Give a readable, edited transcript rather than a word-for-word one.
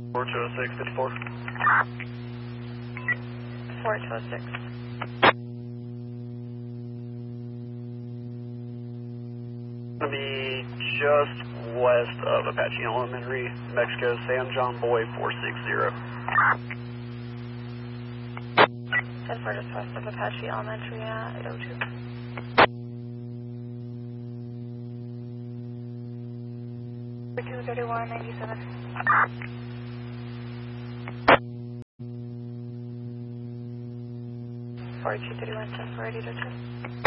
4206, 54. 4206. Going to be just west of Apache Elementary, Mexico, San John Boy 460. 10-4 just west of Apache Elementary at 802. For 23197. 4231, 10-4 at 802.